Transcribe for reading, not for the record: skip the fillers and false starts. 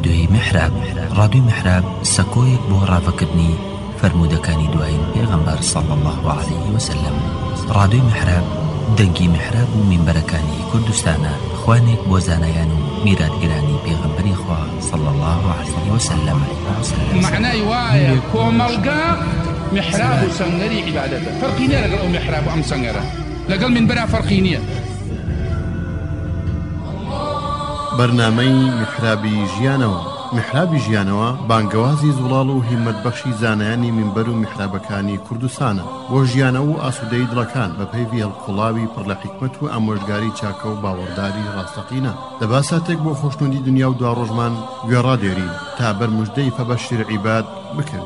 رادیۆی میحراب. رادیۆی میحراب سەکۆیەک بۆ ڕافەکردنی فەرموودەکانی دوایین پێغەمبەر صلی الله عليه وسلم. رادیۆی میحراب دەنگی میحراب و مینبەرەکانی کوردستانە، خوانێک بۆ زانایان و میراتگرانی پێغەمبەری خوا صلی الله عليه وسلم. معنای وایە کۆمەڵگا میحراب و سەنگەری عیبادەتە. فەرقی نییە لەگەڵ ئەو میحراب و ئەم سەنگەرە، لەگەڵ مینبەرە فەرقی نییە. بەرنامەی میحرابی ژیانەوە. میحرابی ژیانەوە بانگەوازی زوڵاڵ و هیمەتبەخشی زانایانی مینبەر و میحرابەکانی کوردستانە بۆ ژیانەوە و ئاسوودەی دڵەکان بە پەیوی هەڵقوڵاوی پڕ لە حیکمەت و ئامۆژگاری چاکە و باوەڕداری ڕاستەقینە. دەبا ساتێک بۆ خۆشنودی دنیا و دواڕۆژمان گوێڕادێرین تا بەرموژدەی فەبەشیر عیباد بکەوین.